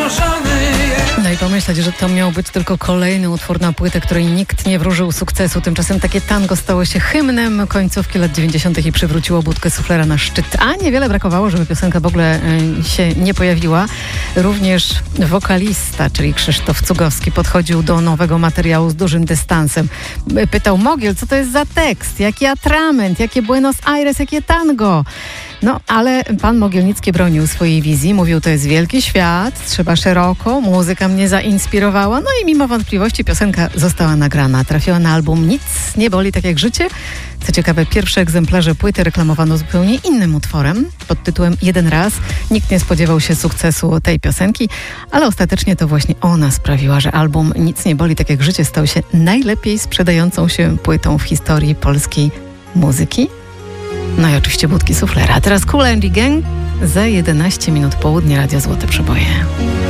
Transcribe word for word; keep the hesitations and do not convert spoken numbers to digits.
No i pomyśleć, że to miał być tylko kolejny utwór na płytę, której nikt nie wróżył sukcesu. Tymczasem takie tango stało się hymnem końcówki lat dziewięćdziesiątych i przywróciło Budkę Suflera na szczyt. A niewiele brakowało, żeby piosenka w ogóle y, się nie pojawiła. Również wokalista, czyli Krzysztof Cugowski, podchodził do nowego materiału z dużym dystansem. Pytał Mogiel, co to jest za tekst, jaki atrament, jakie Buenos Aires, jakie tango. No, ale pan Mogielnicki bronił swojej wizji. Mówił, to jest wielki świat, trzeba szeroko, muzyka mnie zainspirowała. No i mimo wątpliwości piosenka została nagrana. Trafiła na album Nic nie boli tak jak życie. Co ciekawe, pierwsze egzemplarze płyty reklamowano zupełnie innym utworem pod tytułem Jeden raz. Nikt nie spodziewał się sukcesu tej piosenki, ale ostatecznie to właśnie ona sprawiła, że album Nic nie boli tak jak życie stał się najlepiej sprzedającą się płytą w historii polskiej muzyki. No i oczywiście Budki Suflera. A teraz Kool and the Gang za jedenaście minut południa, Radio Złote Przeboje.